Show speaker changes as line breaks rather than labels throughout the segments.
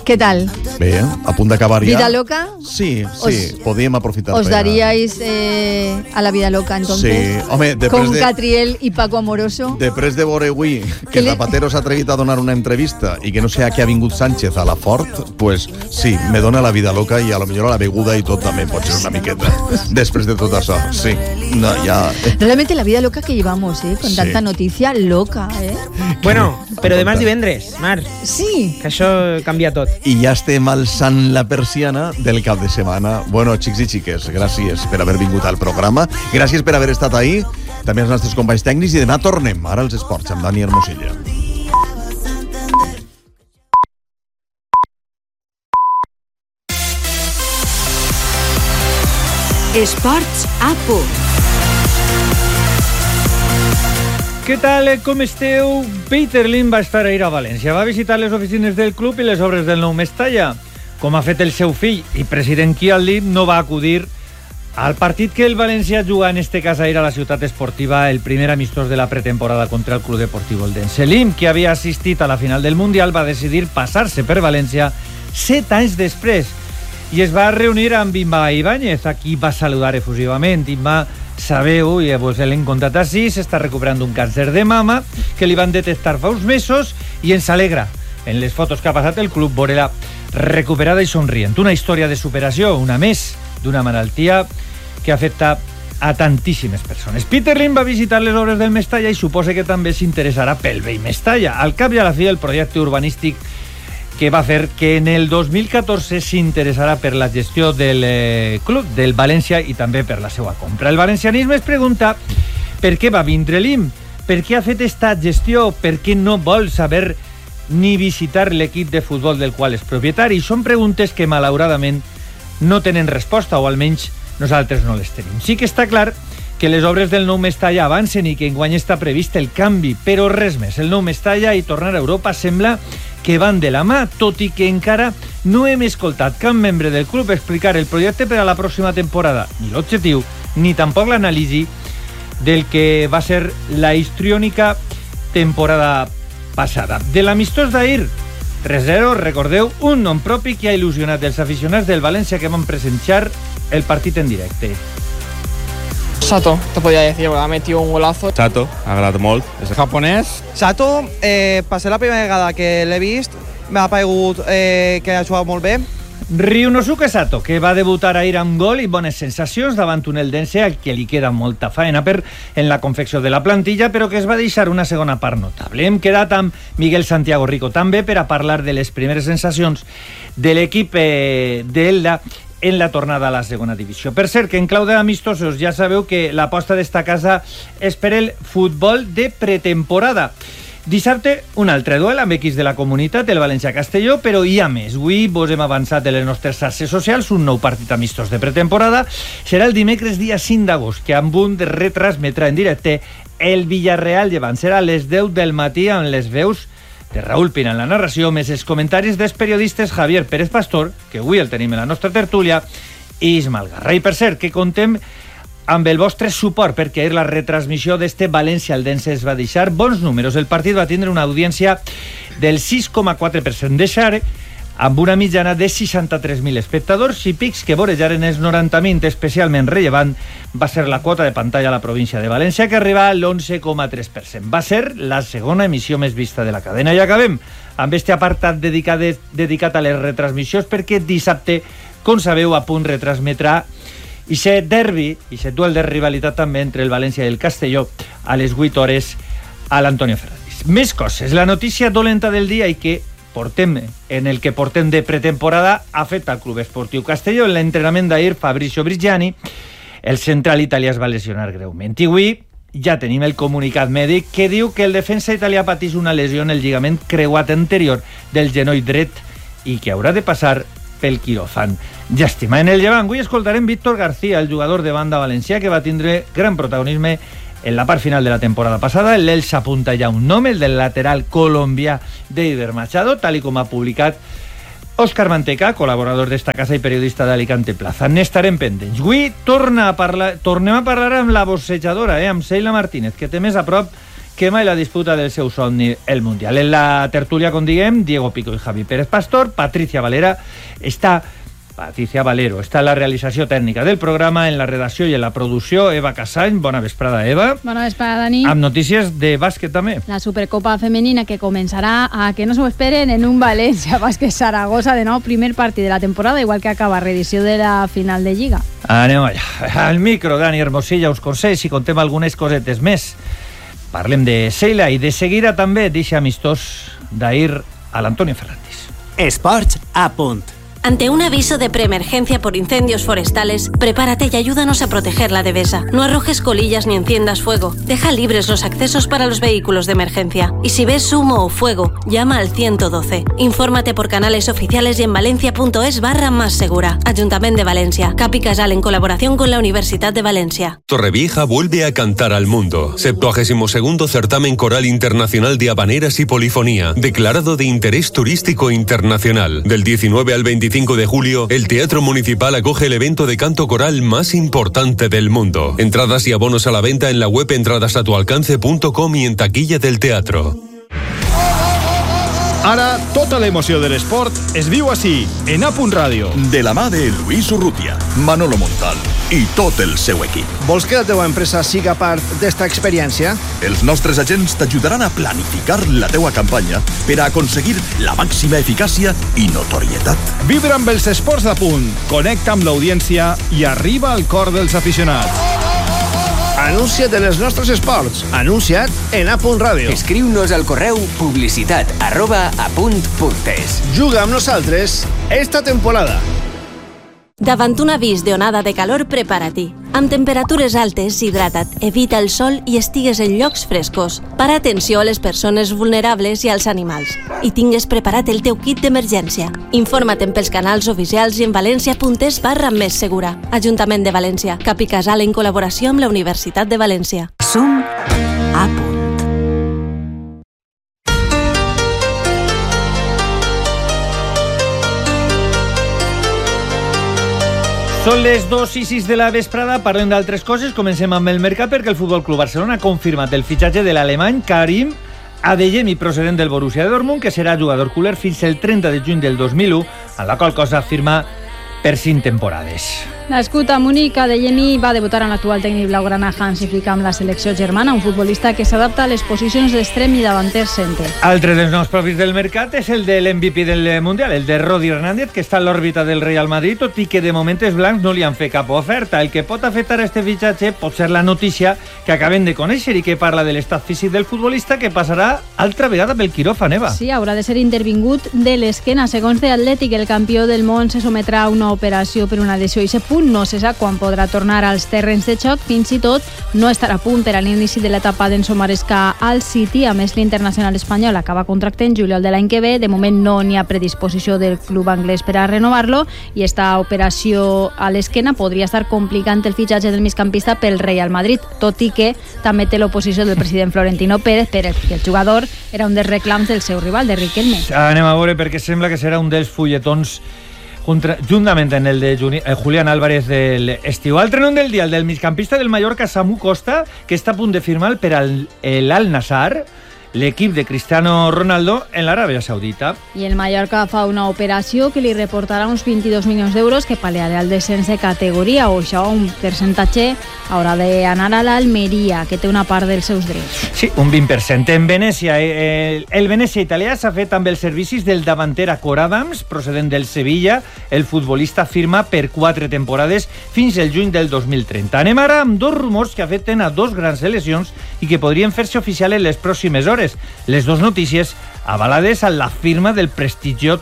Què tal?
Bé, a punt d'acabar ja.
¿Vida loca?
Sí, podíem aprofitar.
¿Os daríais a la vida loca entonces?
Sí, home,
con Catriel y Paco Amoroso.
Després de veure avui que Zapatero s'ha atrevit a donar una entrevista i que no sé a què ha vingut Sánchez a la Fort, pues sí, me dona la vida loca i a lo millor la beguda i tot també pot ser una miqueta després de tot això, sí. No, ya.
Realmente la vida loca que llevamos, con tanta noticia loca,
Bueno, però demà és divendres, Mar.
Sí.
Que això canvia tot.
I ja estem alçant la persiana del cap de setmana. Bueno, xics i xiques, gràcies per haver vingut al programa, gràcies per haver estat ahí, també els nostres companys tècnics, i demà tornem, ara als esports, amb Dani Hermosilla.
Esports a punt.
Què tal, com esteu? Peter Lim va estar ahir a València. Va visitar les oficines del club i les obres del nou Mestalla. Com ha fet el seu fill i president Kialdi, no va acudir al partit que el València juga en este cas ahir a la ciutat esportiva, el primer amistós de la pretemporada contra el Club Deportiu Eldense. Lim, que havia assistit a la final del Mundial, va decidir passar-se per València 7 anys després i es va reunir amb Imma Ibáñez, a qui va saludar efusivament. Imma, sabeu, i vos l'hem contat així, s'està recuperant d'un càncer de mama que li van detectar fa uns mesos i ens alegra, en les fotos que ha passat el club, veure-la recuperada i somrient. Una història de superació, una més, d'una malaltia que afecta a tantíssimes persones. Peter Lim va visitar les obres del Mestalla i suposa que també s'interessarà pel vell Mestalla. Al cap i a la fi, el projecte urbanístic que va fer que en el 2014 s'interessarà per la gestió del club, del València, i també per la seva compra. El valencianisme es pregunta per què va vindre Lim, per què ha fet esta gestió, per què no vol saber ni visitar l'equip de futbol del qual és propietari. Són preguntes que malauradament no tenen resposta, o almenys nosaltres no les tenim. Sí que està clar que les obres del nou Mestalla avancen i que enguany està previst el canvi, però res més. El nou Mestalla i tornar a Europa sembla que van de la mà, tot i que encara no hem escoltat cap membre del club explicar el projecte per a la pròxima temporada, ni l'objectiu, ni tampoc l'anàlisi del que va ser la histriònica temporada passada. De l'amistós d'ahir, 3-0, recordeu, un nom propi que ha il·lusionat els aficionats del València que van presenciar el partit en directe.
Sato, te podía decir, ha metido un golazo.
Sato, ha agradat molt. És
japonès. Sato, per ser la primera vegada que l'he vist, m'ha paregut que ha jugat molt bé.
Ryunosuke Sato, que va debutar ahir amb gol i bones sensacions davant un Eldense al que li queda molta faena en la confecció de la plantilla, però que es va deixar una segona part notable. Hem quedat amb Miguel Santiago Rico també per a parlar de les primeres sensacions de l'equip d'Elda en la tornada a la segona divisió. Per cert, que en clau d'amistosos ja sabeu que l'aposta d'esta casa és per el futbol de pretemporada. Dissabte, un altre duel amb equips de la comunitat, el València-Castelló, però hi ha més. Avui vos hem avançat de les nostres xarxes socials un nou partit amistós de pretemporada. Serà el dimecres dia 5 d'agost, que amb un retransmetrà en directe el Villarreal Llevant. Serà a les 10 del matí amb les veus de Raúl Pina en la narració, més els comentaris dels periodistes Javier Pérez Pastor, que avui el tenim en la nostra tertúlia, i Ismael Garra. I per cert, que contem amb el vostre suport, perquè ahir la retransmissió d'este València-Eldense es va deixar bons números. El partit va tindre una audiència del 6,4% de share, amb una mitjana de 63.000 espectadors i pics que vorejaren els 90.000. Especialment rellevant va ser la quota de pantalla a la província de València, que arriba a l'11,3%. Va ser la segona emissió més vista de la cadena. I acabem amb este apartat dedicat a les retransmissions, perquè dissabte, com sabeu, a punt retransmetrà i ser derbi, i ser duel de rivalitat també entre el València i el Castelló a les 8 hores a l'Antonio Ferraris. Més coses. La notícia dolenta del dia i que en el que portem de pretemporada afecta al Club Esportiu Castelló. En l'entrenament d'ahir, Fabrizio Brigiani, el central italià, es va lesionar greument. I avui ja tenim el comunicat mèdic que diu que el defensa italià pateix una lesió en el lligament creuat anterior del genoll dret i que haurà de passar pel quiròfan. Llàstima. En el Llevant, avui escoltarem Víctor García, el jugador de banda valencià que va tindre gran protagonisme en la part final de la temporada passada. L'Elx apunta ja un nom, el del lateral colombià d'Eider Machado, tal com ha publicat Òscar Manteca, col·laborador d'esta casa i periodista d'Alicante Plaza. N'estarem pendents. Avui tornem a parlar amb la bossejadora, amb Sheila Martínez, que té més a prop que mai la disputa del seu somni, el Mundial. En la tertúlia, com diguem, Diego Pico i Javi Pérez Pastor, Patricia Valero està a la realització tècnica del programa, en la redacció i en la producció, Eva Casany. Bona vesprada, Eva.
Bona vesprada, Dani.
Amb notícies de bàsquet també.
La Supercopa femenina que començarà a que no s'ho esperen en un València Bàsquet Saragossa, de nou primer partit de la temporada, igual que acaba reedició de la final de Lliga.
Anem allà. Al micro, Dani Hermosilla, uns consells i contem algunes cosetes més. Parlem de Seila i de seguida també deixa amistós d'ahir a l'Antonio Fernández.
Esports a punt.
Ante un aviso de preemergencia por incendios forestales, prepárate y ayúdanos a proteger la devesa. No arrojes colillas ni enciendas fuego. Deja libres los accesos para los vehículos de emergencia. Y si ves humo o fuego, llama al 112. Infórmate por canales oficiales y en valencia.es/más segura. Ayuntamiento de Valencia. Capi Casal en colaboración con la Universidad de Valencia.
Torrevieja vuelve a cantar al mundo. 72º certamen coral internacional de habaneras y polifonía, declarado de interés turístico internacional. Del 19 al 25 de julio, el Teatro Municipal acoge el evento de canto coral más importante del mundo. Entradas y abonos a la venta en la web entradasatualcance.com y en taquilla del teatro.
Ara, tota l'emoció de l'esport es viu així, en A Punt Ràdio.
De la mà de Luis Urrutia, Manolo Montal i tot el seu equip.
Vols que la teva empresa siga part d'esta experiència?
Els nostres agents t'ajudaran a planificar la teua campanya per a aconseguir la màxima eficàcia i notorietat.
Vibra amb els esports d'A Punt, connecta amb l'audiència i arriba al cor dels aficionats.
Anuncia't en els nostres esports. Anuncia't en A Punt Ràdio.
Escriu-nos al correu publicitat@apunt.es.
Juga amb nosaltres esta temporada.
Davant un avís d'onada de calor, prepara-t'hi. Amb temperatures altes, hidrata't, evita el sol i estigues en llocs frescos. Para atenció a les persones vulnerables i als animals. I tingues preparat el teu kit d'emergència. Informa't pels canals oficials i en valencia.es/més segura. Ajuntament de València. Capi Casal en col·laboració amb la Universitat de València.
Som a punt.
Són les 2:06 de la vesprada, parlem d'altres coses. Comencem amb el mercat perquè el Futbol Club Barcelona ha confirmat el fitxatge de l'alemany Karim Adeyemi, procedent del Borussia Dortmund, que serà jugador culer fins el 30 de juny del 2001, en la qual cosa firma per 5 temporades.
Nascut a Múnich, Adeyemi va debutar amb l'actual tècnic blaugrana Hansi Flick amb la selecció germana, un futbolista que s'adapta a les posicions d'extrem i davanter centre.
Altre dels nous profits del mercat és el de l'MVP del Mundial, el de Rodi Hernández, que està a l'òrbita del Real Madrid, tot i que de moment els blancs no li han fet cap oferta. El que pot afectar este fitxatge pot ser la notícia que acabem de conèixer i que parla de l'estat físic del futbolista, que passarà altra vegada pel quiròfan, Eva.
Sí, haurà de ser intervingut de l'esquena. Segons The Athletic, el campió del món se sometrà a una operació per una lesió i no se sap quan podrà tornar als terrenys de xoc. Fins i tot no estarà a punt per a l'inici de l'etapa d'Enzo Maresca al City. A més, l'internacional espanyol acaba contracte en juliol de l'any que ve. De moment no n'hi ha predisposició del club anglès per a renovar-lo i esta operació a l'esquena podria estar complicant el fitxatge del migcampista pel Real Madrid, tot i que també té l'oposició del president Florentino Pérez, perquè el jugador era un dels reclams del seu rival, de Riquelme.
Anem a veure, perquè sembla que serà un dels fulletons juntament en el de Julián Álvarez del estiu. Altre nom del dia, el del migcampista del Mallorca, Samu Costa, que està a punt de firmar per al Al-Nassr, l'equip de Cristiano Ronaldo, en l'Aràbia Saudita.
I el Mallorca fa una operació que li reportarà uns 22 milions d'euros que pal·liarà el descens de categoria, o això, un percentatge haurà d'anar a l'Almeria, que té una part dels seus drets.
Sí, un 20%. En Venècia, el Venècia italià s'ha fet amb els servicis del davanter Acor Adams, procedent del Sevilla. El futbolista firma per 4 temporades fins al juny del 2030. Anem ara amb dos rumors que afecten a dos grans seleccions i que podrien fer-se oficial en les pròximes hores. Les dues notícies avalades a la firma del prestigiós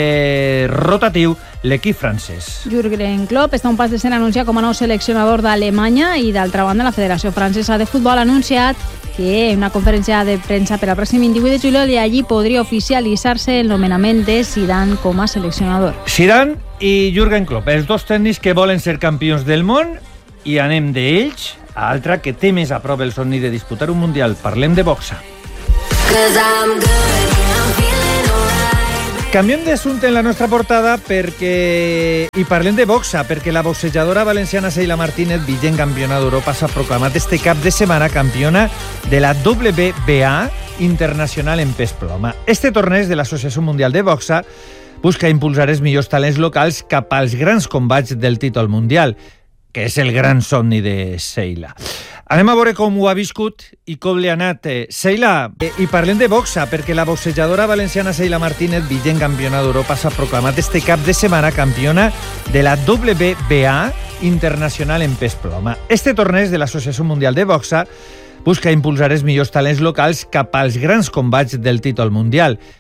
rotatiu l'equip francès.
Jürgen Klopp està a un pas de ser anunciat com a nou seleccionador d'Alemanya i, d'altra banda, la Federació Francesa de Futbol ha anunciat que en una conferència de premsa per al pròxim 28 de juliol i allí podria oficialitzar-se el nomenament de Zidane com a seleccionador.
Zidane i Jürgen Klopp, els dos tècnics que volen ser campions del món, i anem d'ells a altra que té més a prop el somni de disputar un Mundial. Parlem de boxa. Canviem d'assumpte en la nostra portada i parlem de boxa, perquè la boxejadora valenciana Sheila Martínez, vigent campiona d'Europa, s'ha proclamat este cap de setmana campiona de la WBA internacional en pes ploma. Este torneig de l'Associació Mundial de Boxa busca impulsar els millors talents locals cap als grans combats del títol mundial, que és el gran somni de Sheila. Anem a veure com ho ha viscut i com li ha anat. Sheila, i parlem de boxa, perquè la boxejadora valenciana Sheila Martínez, vigent campiona d'Europa, s'ha proclamat este cap de setmana campiona de la WBA internacional en pes ploma. Este torneig de l'Associació Mundial de Boxa busca impulsar els millors talents locals cap als grans combats del títol mundial,